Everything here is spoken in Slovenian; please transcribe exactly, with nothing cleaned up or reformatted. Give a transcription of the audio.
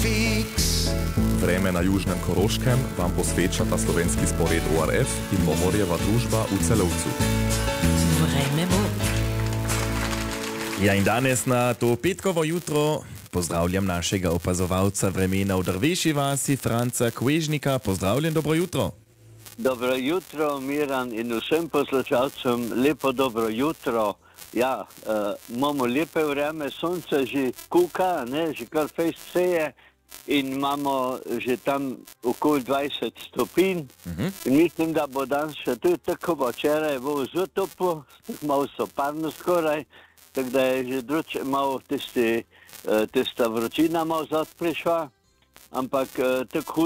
Vreme na Južnem Koroškem vam posvečata slovenski spored O R F in Mohorjeva družba v Celovcu. Vreme bo. Ja in danes na to petkovo jutro pozdravljam našega opazovalca vremena v Drveši vasi, Franca Kvežnika. Pozdravljen, dobro jutro. Dobro jutro, Miran, in vsem poslušalcem lepo dobro jutro. Ja, uh, imamo lepe vreme, sonce že kuka, ne, že kar fejst seje in imamo že tam okoli dvajset stopinj. Uh-huh. In mislim, da bo danes še tudi tako, bo včeraj bo zelo toplo, malo soparno skoraj, tako da je že druče malo tisti, uh, tista vročina malo zad prišla, ampak uh, tako